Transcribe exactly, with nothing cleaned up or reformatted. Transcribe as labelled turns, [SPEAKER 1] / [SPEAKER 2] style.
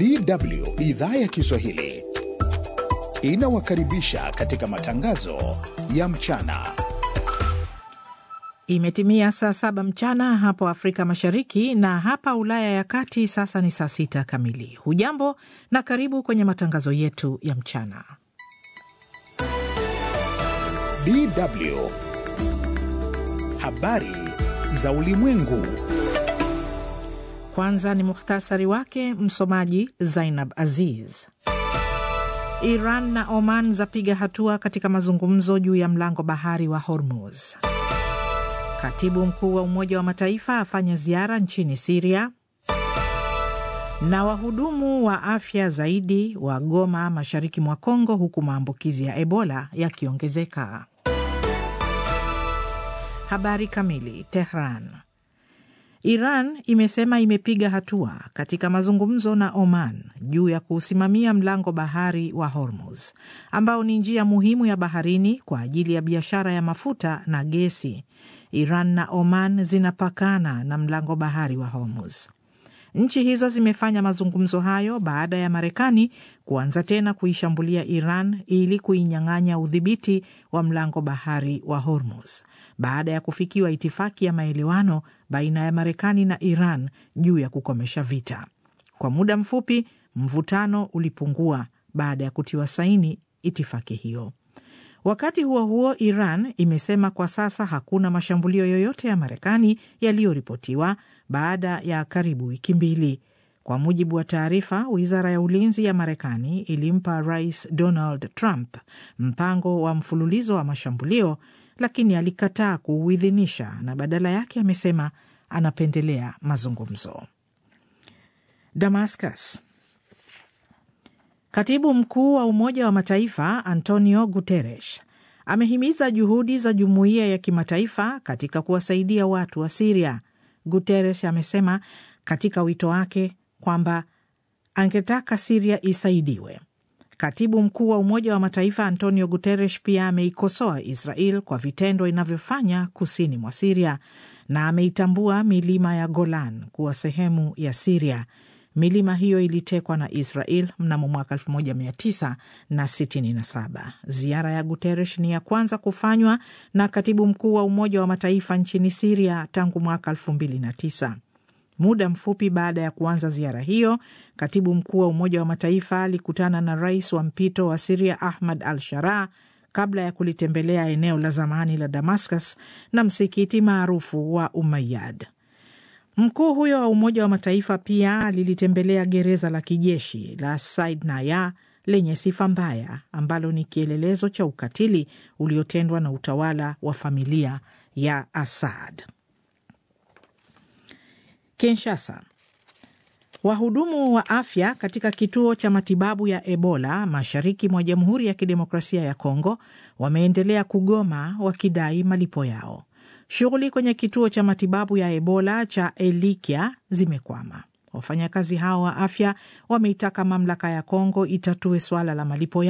[SPEAKER 1] D W idhaa ya Kiswahili inawakaribisha katika matangazo ya mchana.
[SPEAKER 2] Imetimia saa saba mchana hapo Afrika Mashariki, na hapa Ulaya ya Kati sasa ni saa sita kamili. Hujambo na karibu kwenye matangazo yetu ya mchana.
[SPEAKER 1] D W habari za ulimwengu.
[SPEAKER 2] Kwanza ni mukhtasari wake, msomaji Zainab Aziz. Iran na Oman zapiga hatua katika mazungumzo juu ya mlango bahari wa Hormuz. Katibu mkuu wa Umoja wa Mataifa afanya ziara nchini Syria. Na wahudumu wa afya zaidi wa Goma mashariki mwa Kongo, huku maambukizi ya Ebola yakiongezeka. Habari kamili. Tehran. Iran imesema imepiga hatua katika mazungumzo na Oman juu ya kusimamia mlango bahari wa Hormuz, ambao ni njia muhimu ya baharini kwa ajili ya biashara ya mafuta na gesi. Iran na Oman zinapakana na mlango bahari wa Hormuz. Nchi hizo zimefanya mazungumzo hayo baada ya Marekani kuanza tena kuishambulia Iran ili kuinyang'anya udhibiti wa mlango bahari wa Hormuz, baada ya kufikiwa itifaki ya maelewano baina ya Marekani na Iran juu ya kukomesha vita. Kwa muda mfupi, mvutano ulipungua baada ya kutiwa saini itifaki hiyo. Wakati huo huo, Iran imesema kwa sasa hakuna mashambulio yoyote ya Marekani yaliyoripotiwa baada ya karibu wiki mbili. Kwa mujibu wa taarifa, Wizara ya Ulinzi ya Marekani ilimpa Rais Donald Trump mpango wa mfululizo wa mashambulio, lakini alikataa kuuidhinisha na badala yake amesema anapendelea mazungumzo. Damascus. Katibu mkuu wa Umoja wa Mataifa Antonio Guterres amehimiza juhudi za jumuiya ya kimataifa katika kuwasaidia watu wa Syria. Guterres amesema katika wito wake kwamba angetaka Syria isaidiwe. Katibu mkuu wa Umoja wa Mataifa Antonio Guterres pia ameikosoa Israel kwa vitendo inavyofanya kusini mwa Syria, na ameitambua milima ya Golan kuwa sehemu ya Syria. Milima hiyo ilitekwa na Israel mnamo mwaka elfu moja mia tisa sitini na saba. Ziara ya Guterres ni ya kwanza kufanywa na katibu mkuu wa Umoja wa Mataifa nchini Syria tangu mwaka elfu mbili na tisa. Muda mfupi baada ya kuanza ziara hiyo, katibu mkuu wa Umoja wa Mataifa alikutana na rais wa mpito wa Syria Ahmad al-Sharaa kabla ya kulitembelea eneo la zamani la Damascus na msikiti maarufu wa Umayyad. Mkuu huyo wa Umoja wa Mataifa pia lilitembelea gereza la kijeshi la Saidnaya lenye sifa mbaya, ambalo ni kielelezo cha ukatili uliotendwa na utawala wa familia ya Assad. Kinshasa. Wahudumu wa afya katika kituo cha matibabu ya Ebola mashariki mwa Jamhuri ya Kidemokrasia ya Kongo wameendelea kugoma wakidai malipo yao. Shughuli kwenye kituo cha matibabu ya Ebola cha Elikia zimekwama. Wafanyakazi hao wa afya wameitaka mamlaka ya Kongo itatue swala la malipo